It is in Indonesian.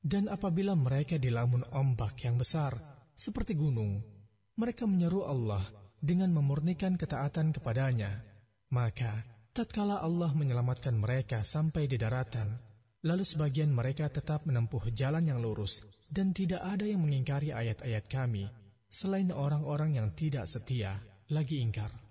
Dan apabila mereka dilamun ombak yang besar, seperti gunung, mereka menyeru Allah dengan memurnikan ketaatan kepadanya. Maka, tatkala Allah menyelamatkan mereka sampai di daratan, lalu sebagian mereka tetap menempuh jalan yang lurus, dan tidak ada yang mengingkari ayat-ayat kami, selain orang-orang yang tidak setia, lagi ingkar.